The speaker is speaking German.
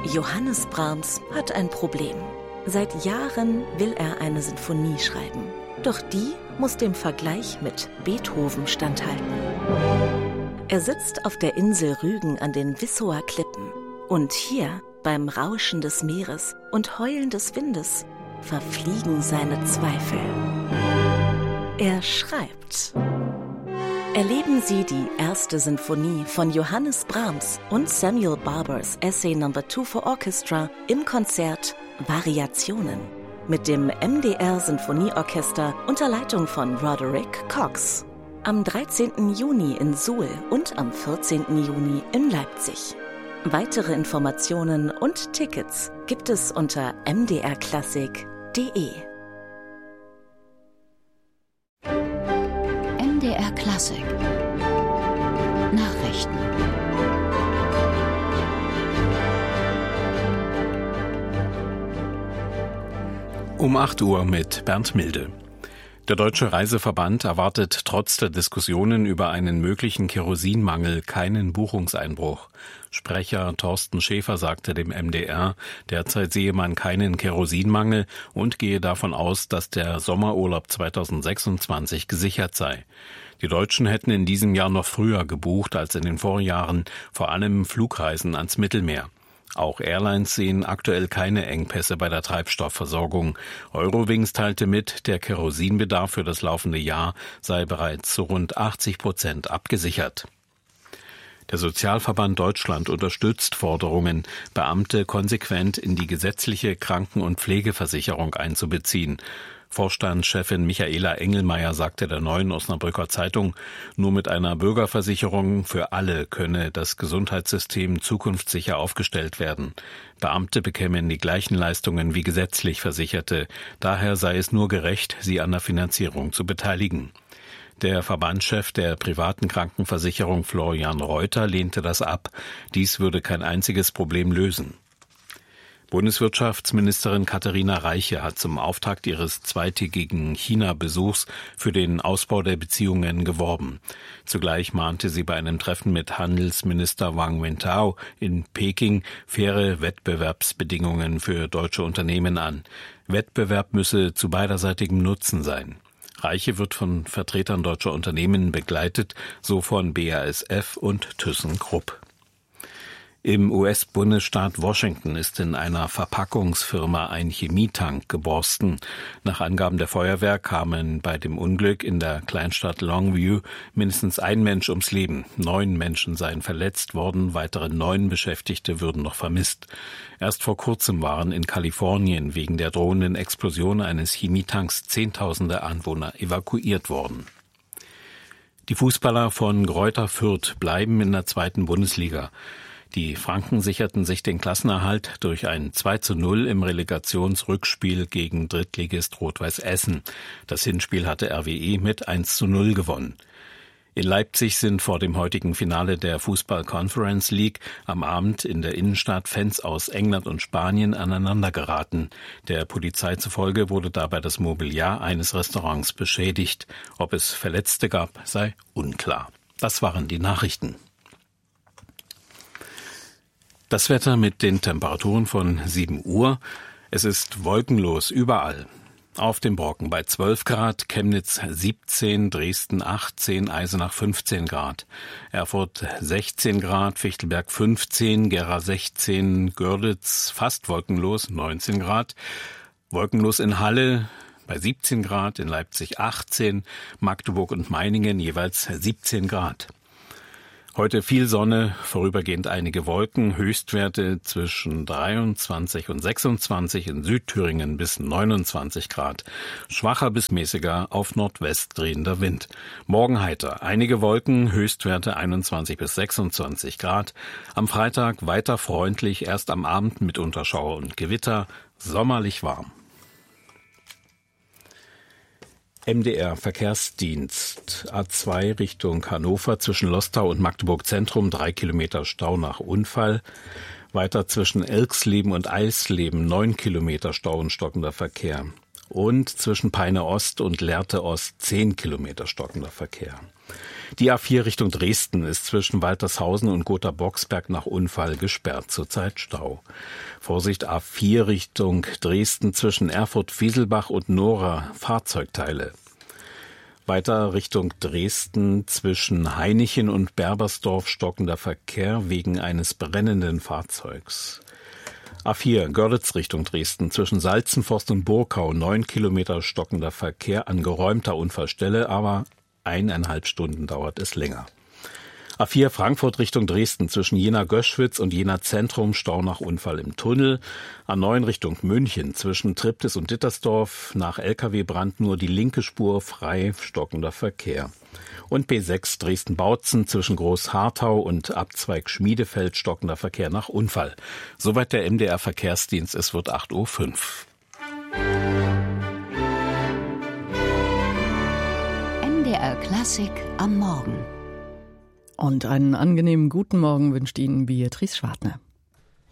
Johannes Brahms hat ein Problem. Seit Jahren will er eine Sinfonie schreiben. Doch die muss dem Vergleich mit Beethoven standhalten. Er sitzt auf der Insel Rügen an den Wissower Klippen. Und hier, beim Rauschen des Meeres und Heulen des Windes, verfliegen seine Zweifel. Er schreibt. Erleben Sie die erste Sinfonie von Johannes Brahms und Samuel Barbers Essay No. 2 for Orchestra im Konzert Variationen mit dem MDR Sinfonieorchester unter Leitung von Roderick Cox. Am 13. Juni in Suhl und am 14. Juni in Leipzig. Weitere Informationen und Tickets gibt es unter mdrklassik.de. MDR Klassik Nachrichten. Um 8 Uhr mit Bernd Milde. Der Deutsche Reiseverband erwartet trotz der Diskussionen über einen möglichen Kerosinmangel keinen Buchungseinbruch. Sprecher Thorsten Schäfer sagte dem MDR, derzeit sehe man keinen Kerosinmangel und gehe davon aus, dass der Sommerurlaub 2026 gesichert sei. Die Deutschen hätten in diesem Jahr noch früher gebucht als in den Vorjahren, vor allem Flugreisen ans Mittelmeer. Auch Airlines sehen aktuell keine Engpässe bei der Treibstoffversorgung. Eurowings teilte mit, der Kerosinbedarf für das laufende Jahr sei bereits zu rund 80% abgesichert. Der Sozialverband Deutschland unterstützt Forderungen, Beamte konsequent in die gesetzliche Kranken- und Pflegeversicherung einzubeziehen. Vorstandschefin Michaela Engelmeier sagte der Neuen Osnabrücker Zeitung, nur mit einer Bürgerversicherung für alle könne das Gesundheitssystem zukunftssicher aufgestellt werden. Beamte bekämen die gleichen Leistungen wie gesetzlich Versicherte. Daher sei es nur gerecht, sie an der Finanzierung zu beteiligen. Der Verbandschef der privaten Krankenversicherung Florian Reuter lehnte das ab. Dies würde kein einziges Problem lösen. Bundeswirtschaftsministerin Katharina Reiche hat zum Auftakt ihres zweitägigen China-Besuchs für den Ausbau der Beziehungen geworben. Zugleich mahnte sie bei einem Treffen mit Handelsminister Wang Wentao in Peking faire Wettbewerbsbedingungen für deutsche Unternehmen an. Wettbewerb müsse zu beiderseitigem Nutzen sein. Reiche wird von Vertretern deutscher Unternehmen begleitet, so von BASF und ThyssenKrupp. Im US-Bundesstaat Washington ist in einer Verpackungsfirma ein Chemietank geborsten. Nach Angaben der Feuerwehr kamen bei dem Unglück in der Kleinstadt Longview mindestens ein Mensch ums Leben. 9 Menschen seien verletzt worden, weitere 9 Beschäftigte würden noch vermisst. Erst vor kurzem waren in Kalifornien wegen der drohenden Explosion eines Chemietanks Zehntausende Anwohner evakuiert worden. Die Fußballer von Greuther Fürth bleiben in der 2. Bundesliga. Die Franken sicherten sich den Klassenerhalt durch ein 2:0 im Relegationsrückspiel gegen Drittligist Rot-Weiß Essen. Das Hinspiel hatte RWE mit 1:0 gewonnen. In Leipzig sind vor dem heutigen Finale der Fußball-Conference League am Abend in der Innenstadt Fans aus England und Spanien aneinandergeraten. Der Polizei zufolge wurde dabei das Mobiliar eines Restaurants beschädigt. Ob es Verletzte gab, sei unklar. Das waren die Nachrichten. Das Wetter mit den Temperaturen von 7 Uhr. Es ist wolkenlos überall. Auf dem Brocken bei 12 Grad, Chemnitz 17, Dresden 18, Eisenach 15 Grad, Erfurt 16 Grad, Fichtelberg 15, Gera 16, Görlitz fast wolkenlos 19 Grad, wolkenlos in Halle bei 17 Grad, in Leipzig 18, Magdeburg und Meiningen jeweils 17 Grad. Heute viel Sonne, vorübergehend einige Wolken, Höchstwerte zwischen 23 und 26, in Südthüringen bis 29 Grad. Schwacher bis mäßiger auf Nordwest drehender Wind. Morgen heiter, einige Wolken, Höchstwerte 21 bis 26 Grad. Am Freitag weiter freundlich, erst am Abend mit Schauer und Gewitter, sommerlich warm. MDR Verkehrsdienst A2 Richtung Hannover zwischen Lostau und Magdeburg Zentrum 3 Kilometer Stau nach Unfall. Weiter zwischen Elxleben und Eisleben 9 Kilometer Stau und stockender Verkehr. Und zwischen Peine Ost und Lehrte Ost 10 Kilometer stockender Verkehr. Die A4 Richtung Dresden ist zwischen Waltershausen und Gotha-Boxberg nach Unfall gesperrt, zurzeit Stau. Vorsicht, A4 Richtung Dresden zwischen Erfurt-Wieselbach und Nora, Fahrzeugteile. Weiter Richtung Dresden zwischen Hainichen und Berbersdorf stockender Verkehr wegen eines brennenden Fahrzeugs. A4 Görlitz Richtung Dresden zwischen Salzenforst und Burkau 9 Kilometer stockender Verkehr an geräumter Unfallstelle, aber 1,5 Stunden dauert es länger. A4 Frankfurt Richtung Dresden zwischen Jena-Göschwitz und Jena-Zentrum Stau nach Unfall im Tunnel. A9 Richtung München zwischen Triptis und Dittersdorf nach Lkw-Brand nur die linke Spur frei, stockender Verkehr. Und B6 Dresden-Bautzen zwischen Groß-Harthau und Abzweig Schmiedefeld stockender Verkehr nach Unfall. Soweit der MDR Verkehrsdienst, es wird 8:05 Uhr. MDR Klassik am Morgen. Und einen angenehmen guten Morgen wünscht Ihnen Beatrice Schwartner.